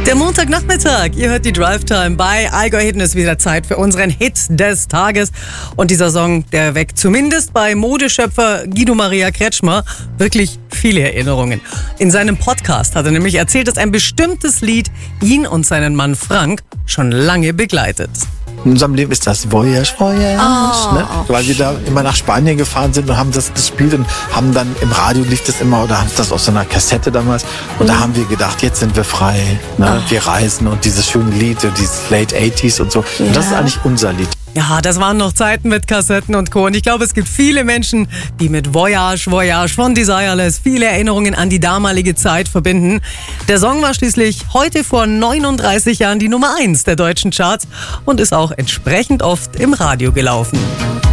Der Montagnachmittag, ihr hört die Drive Time bei Allgäu Hidden, ist wieder Zeit für unseren Hit des Tages. Und dieser Song, der weckt zumindest bei Modeschöpfer Guido Maria Kretschmer wirklich viele Erinnerungen. In seinem Podcast hat er nämlich erzählt, dass ein bestimmtes Lied ihn und seinen Mann Frank schon lange begleitet. In unserem Leben ist das Voyage, ne? Weil wir da immer nach Spanien gefahren sind und haben das gespielt und haben dann im Radio lief das immer oder haben das auf so einer Kassette damals und da haben wir gedacht, jetzt sind wir frei, ne? Wir reisen und dieses schöne Lied und dieses Late 80s und so. Und das ist eigentlich unser Lied. Ja, das waren noch Zeiten mit Kassetten und Co. Und ich glaube, es gibt viele Menschen, die mit Voyage von Desireless viele Erinnerungen an die damalige Zeit verbinden. Der Song war schließlich heute vor 39 Jahren die Nummer 1 der deutschen Charts und ist auch entsprechend oft im Radio gelaufen.